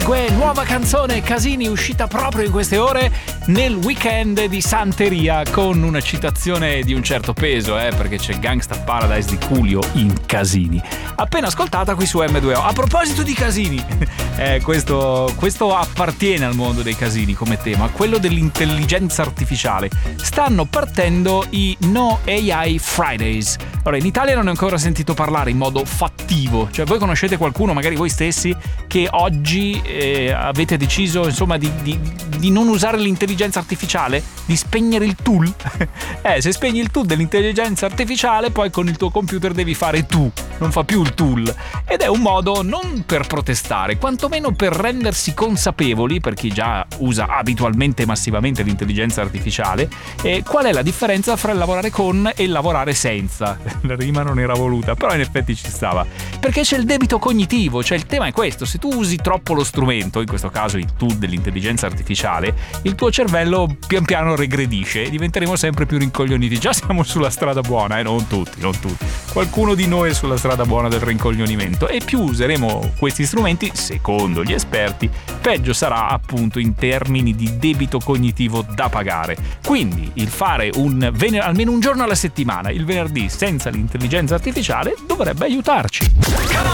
Jamiroquai, nuova canzone Casini uscita proprio in queste ore nel weekend di Santeria, con una citazione di un certo peso, perché c'è Gangsta Paradise di Coolio in Casini, appena ascoltata qui su M2O. A proposito di casini, questo appartiene al mondo dei casini come tema, quello dell'intelligenza artificiale. Stanno partendo i No AI Fridays. Allora, in Italia non ne ho ancora sentito parlare in modo fattivo, cioè voi conoscete qualcuno, magari voi stessi, che oggi avete deciso insomma di non usare l'intelligenza artificiale, di spegnere il tool? Se spegni il tool dell'intelligenza artificiale, poi con il tuo computer devi fare tu, non fa più il tool. Ed è un modo non per protestare, quantomeno per rendersi consapevoli, per chi già usa abitualmente massivamente l'intelligenza artificiale, qual è la differenza fra il lavorare con e il lavorare senza. La rima non era voluta, però in effetti ci stava, perché c'è il debito cognitivo. Cioè il tema è questo: se tu usi troppo lo strumento, in questo caso il tool dell'intelligenza artificiale, il tuo cervello pian piano regredisce e diventeremo sempre più rincoglioniti. Già siamo sulla strada buona, non tutti, qualcuno di noi è sulla strada buona del rincoglionimento, e più useremo questi strumenti, secondo gli esperti, peggio sarà appunto in termini di debito cognitivo da pagare. Quindi il fare almeno un giorno alla settimana, il venerdì, senza l'intelligenza artificiale dovrebbe aiutarci.